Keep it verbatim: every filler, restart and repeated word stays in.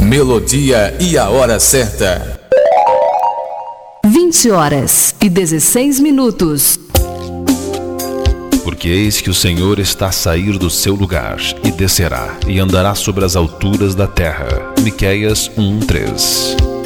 melodia e a hora certa. vinte horas e dezesseis minutos. Porque eis que o Senhor está a sair do seu lugar, e descerá, e andará sobre as alturas da terra. Miqueias um, três.